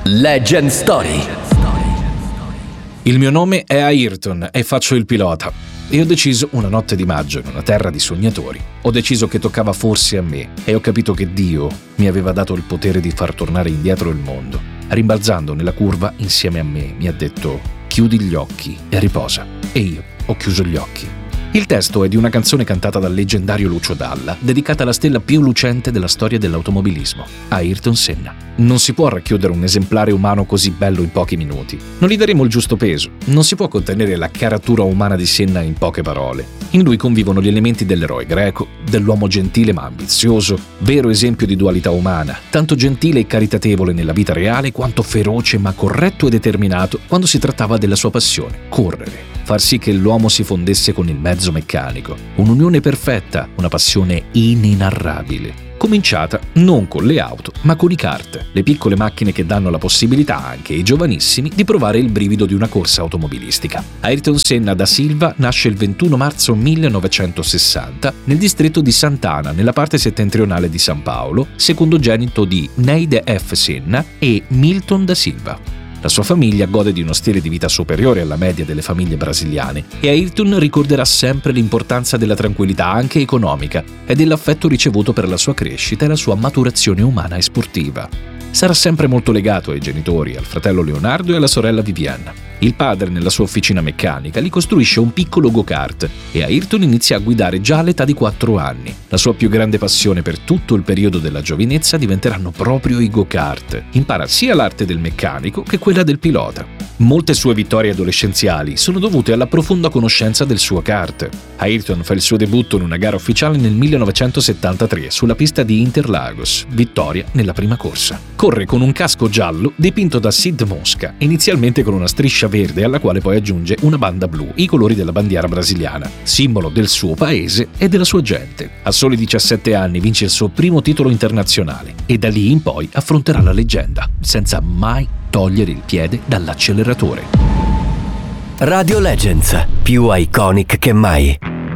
Legend Story. Il mio nome è Ayrton e faccio il pilota. E ho deciso una notte di maggio in una terra di sognatori. Ho deciso che toccava forse a me e ho capito che Dio mi aveva dato il potere di far tornare indietro il mondo. Rimbalzando nella curva insieme a me mi ha detto: chiudi gli occhi e riposa. E io ho chiuso gli occhi. Il testo è di una canzone cantata dal leggendario Lucio Dalla, dedicata alla stella più lucente della storia dell'automobilismo, Ayrton Senna. Non si può racchiudere un esemplare umano così bello in pochi minuti. Non gli daremo il giusto peso. Non si può contenere la caratura umana di Senna in poche parole. In lui convivono gli elementi dell'eroe greco, dell'uomo gentile ma ambizioso, vero esempio di dualità umana, tanto gentile e caritatevole nella vita reale quanto feroce ma corretto e determinato quando si trattava della sua passione, correre. Far sì che l'uomo si fondesse con il mezzo meccanico. Un'unione perfetta, una passione inenarrabile. Cominciata non con le auto, ma con i kart, le piccole macchine che danno la possibilità anche ai giovanissimi di provare il brivido di una corsa automobilistica. Ayrton Senna da Silva nasce il 21 marzo 1960 nel distretto di Sant'Ana, nella parte settentrionale di San Paolo, secondogenito di Neide F. Senna e Milton da Silva. La sua famiglia gode di uno stile di vita superiore alla media delle famiglie brasiliane e Ayrton ricorderà sempre l'importanza della tranquillità anche economica e dell'affetto ricevuto per la sua crescita e la sua maturazione umana e sportiva. Sarà sempre molto legato ai genitori, al fratello Leonardo e alla sorella Viviana. Il padre, nella sua officina meccanica, gli costruisce un piccolo go-kart e Ayrton inizia a guidare già all'età di 4 anni. La sua più grande passione per tutto il periodo della giovinezza diventeranno proprio i go-kart. Impara sia l'arte del meccanico che quella del pilota. Molte sue vittorie adolescenziali sono dovute alla profonda conoscenza del suo kart. Ayrton fa il suo debutto in una gara ufficiale nel 1973 sulla pista di Interlagos, vittoria nella prima corsa. Corre con un casco giallo dipinto da Sid Mosca, inizialmente con una striscia verde alla quale poi aggiunge una banda blu, i colori della bandiera brasiliana, simbolo del suo paese e della sua gente. A soli 17 anni vince il suo primo titolo internazionale e da lì in poi affronterà la leggenda, senza mai togliere il piede dall'acceleratore. Radio Legends, più iconic che mai.